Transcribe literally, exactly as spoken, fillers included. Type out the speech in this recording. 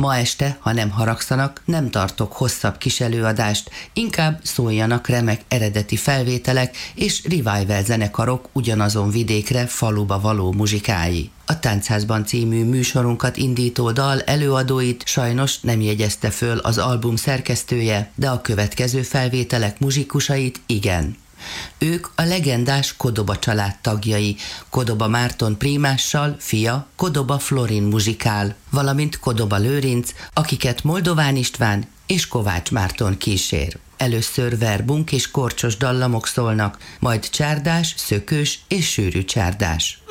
Ma este, ha nem haragszanak, nem tartok hosszabb kis előadást, inkább szóljanak remek eredeti felvételek és revival zenekarok ugyanazon vidékre, faluba való muzsikái. A Táncházban című műsorunkat indító dal előadóit sajnos nem jegyezte föl az album szerkesztője, de a következő felvételek muzsikusait igen. Ők a legendás Kodoba család tagjai, Kodoba Márton prímással, fia Kodoba Florin muzsikál, valamint Kodoba Lőrinc, akiket Moldován István és Kovács Márton kísér. Először verbunk és korcsos dallamok szólnak, majd csárdás, szökős és sűrű csárdás.